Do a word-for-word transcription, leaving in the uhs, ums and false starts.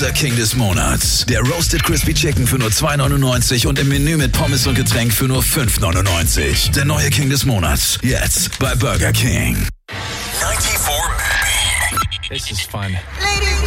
Unser King des Monats. Der Roasted Crispy Chicken für nur zwei neunundneunzig und im Menü mit Pommes und Getränk für nur fünf neunundneunzig. Der neue King des Monats. Jetzt bei Burger King. ninety-four. This is fun. Ladies